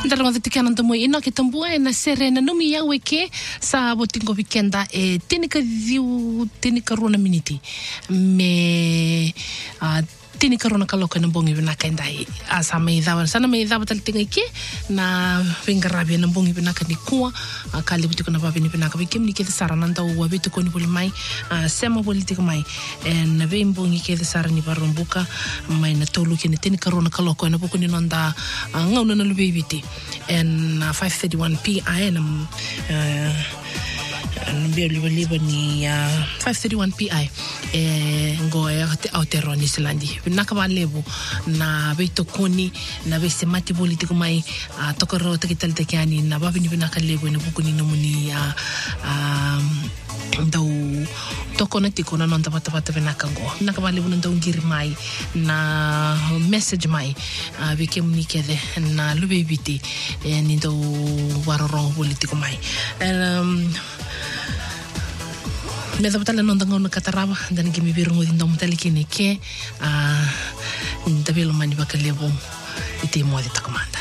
Andaronga de tikana nda moi ina ke tambua na serena numi ya weke sa botingo weekenda tinika runa miniti me tinika runa kaloka na bongi binaka indai asa me dawa sana me dawa tal tinga ke na vingarabi na bongi binaka ni kuwa kali butiko na babi ni binaka bikim ni ke sara nanda wa bitu ko ni boli mai sema politiko mai na be mbongi ke sara ni barumbuka mai na tolu ke ni tinika runa kaloka na boko ni nanda ngauna na lubebiti and 5:31 p.m. Liba ni 5:31 p.m. Ngo te Aotearoa New Zealand. Naka ba lebo na beito koni na be semati politiko mai tokoro takital takiani na ba bini naka lebo na bukuni no muni ndau tokona tikona nonta pata benaka ngo naka ba lebo ndau ngiri mai na message mai bike muni kede na lubebiti ni ndau warorong politiko mai me da batala non dango na kataraba dan ki mi birungo din dom tali kini ke ndabelo mani bakalebo ite mo de takamanda